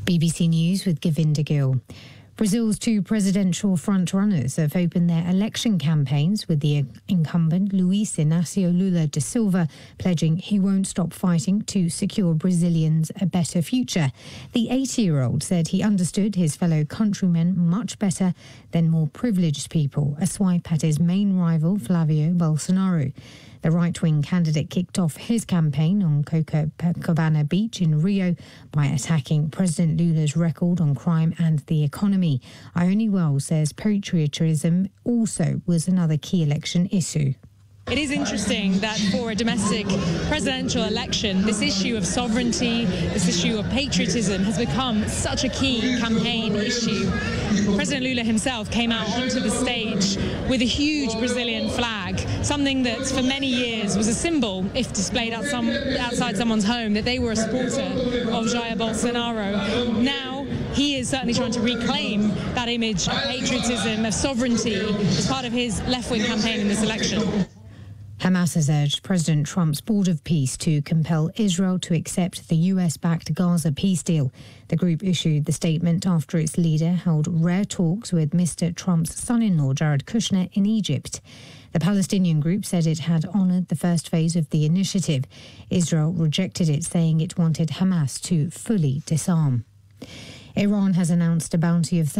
BBC News with Govinda Gill. Brazil's two presidential frontrunners have opened their election campaigns, with the incumbent Luiz Inácio Lula da Silva pledging he won't stop fighting to secure Brazilians a better future. The 80-year-old said he understood his fellow countrymen much better than more privileged people, a swipe at his main rival, Flavio Bolsonaro. The right-wing candidate kicked off his campaign on Copacabana Beach in Rio by attacking President Lula's record on crime and the economy. Ione Wells says patriotism also was another key election issue. It is interesting that for a domestic presidential election, this issue of sovereignty, this issue of patriotism has become such a key campaign issue. President Lula himself came out onto the stage with a huge Brazilian flag, something that for many years was a symbol, if displayed outside someone's home, that they were a supporter of Jair Bolsonaro. Now, he is certainly trying to reclaim that image of patriotism, of sovereignty, as part of his left-wing campaign in this election. Hamas has urged President Trump's Board of Peace to compel Israel to accept the US-backed Gaza peace deal. The group issued the statement after its leader held rare talks with Mr. Trump's son-in-law, Jared Kushner, in Egypt. The Palestinian group said it had honoured the first phase of the initiative. Israel rejected it, saying it wanted Hamas to fully disarm. Iran has announced a bounty of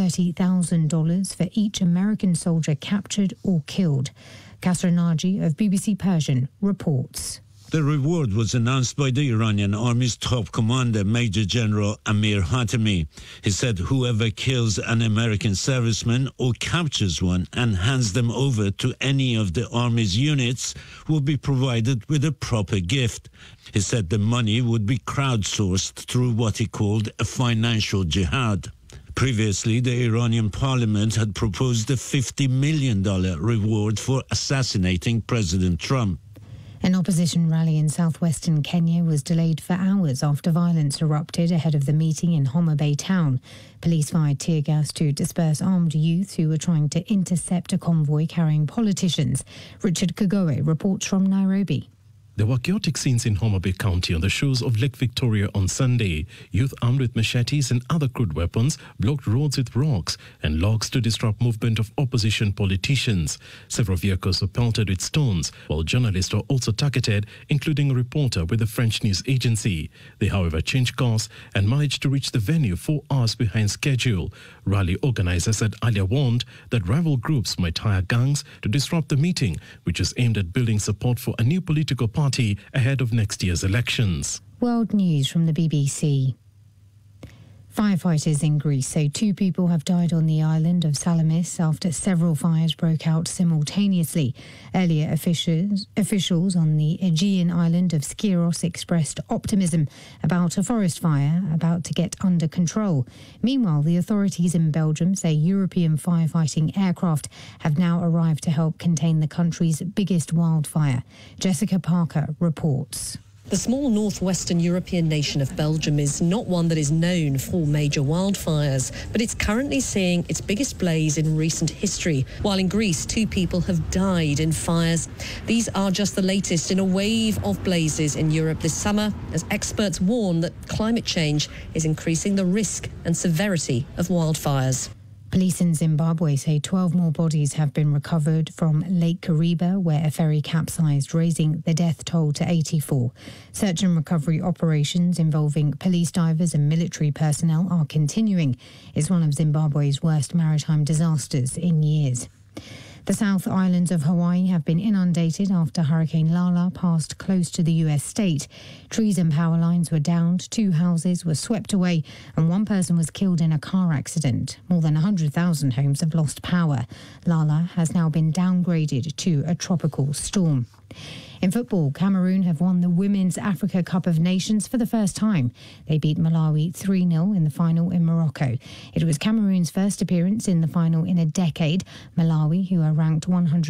$30,000 for each American soldier captured or killed. Kasra Naji of BBC Persian reports. The reward was announced by the Iranian army's top commander, Major General Amir Hatami. He said whoever kills an American serviceman or captures one and hands them over to any of the army's units will be provided with a proper gift. He said the money would be crowdsourced through what he called a financial jihad. Previously, the Iranian parliament had proposed a $50 million reward for assassinating President Trump. An opposition rally in southwestern Kenya was delayed for hours after violence erupted ahead of the meeting in Homa Bay town. Police fired tear gas to disperse armed youth who were trying to intercept a convoy carrying politicians. Richard Kagoe reports from Nairobi. There were chaotic scenes in Homa Bay County on the shores of Lake Victoria on Sunday. Youth armed with machetes and other crude weapons blocked roads with rocks and logs to disrupt movement of opposition politicians. Several vehicles were pelted with stones, while journalists were also targeted, including a reporter with the French news agency. They, however, changed course and managed to reach the venue 4 hours behind schedule. Rally organizers had earlier warned that rival groups might hire gangs to disrupt the meeting, which is aimed at building support for a new political party ahead of next year's elections. World News from the BBC. Firefighters in Greece say 2 people have died on the island of Salamis after several fires broke out simultaneously. Earlier, officials on the Aegean island of Skiros expressed optimism about a forest fire about to get under control. Meanwhile, the authorities in Belgium say European firefighting aircraft have now arrived to help contain the country's biggest wildfire. Jessica Parker reports. The small northwestern European nation of Belgium is not one that is known for major wildfires, but it's currently seeing its biggest blaze in recent history, while in Greece 2 people have died in fires. These are just the latest in a wave of blazes in Europe this summer, as experts warn that climate change is increasing the risk and severity of wildfires. Police in Zimbabwe say 12 more bodies have been recovered from Lake Kariba, where a ferry capsized, raising the death toll to 84. Search and recovery operations involving police divers and military personnel are continuing. It's one of Zimbabwe's worst maritime disasters in years. The South Islands of Hawaii have been inundated after Hurricane Lala passed close to the U.S. state. Trees and power lines were downed, 2 houses were swept away, and 1 person was killed in a car accident. More than 100,000 homes have lost power. Lala has now been downgraded to a tropical storm. In football, Cameroon have won the Women's Africa Cup of Nations for the first time. They beat Malawi 3-0 in the final in Morocco. It was Cameroon's first appearance in the final in a decade. Malawi, who are ranked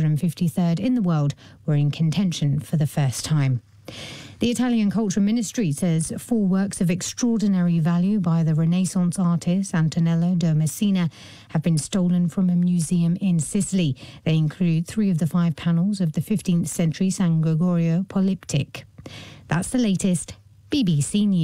153rd in the world, were in contention for the first time. The Italian Culture Ministry says 4 works of extraordinary value by the Renaissance artist Antonello da Messina have been stolen from a museum in Sicily. They include 3 of the 5 panels of the 15th century San Gregorio polyptych. That's the latest. BBC News.